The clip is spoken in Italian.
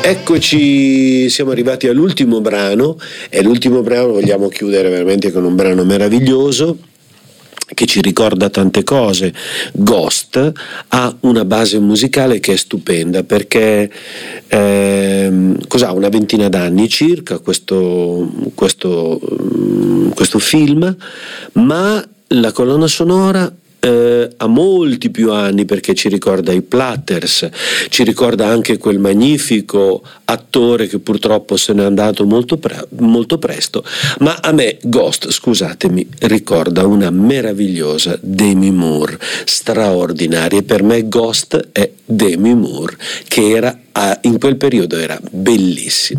Eccoci, siamo arrivati all'ultimo brano, e l'ultimo brano vogliamo chiudere veramente con un brano meraviglioso che ci ricorda tante cose. Ghost ha una base musicale che è stupenda, perché una ventina d'anni circa questo film, ma la colonna sonora ha molti più anni, perché ci ricorda i Platters, ci ricorda anche quel magnifico attore che purtroppo se n'è andato molto presto, ma a me Ghost, scusatemi, ricorda una meravigliosa Demi Moore, straordinaria. Per me Ghost è Demi Moore, che in quel periodo era bellissima.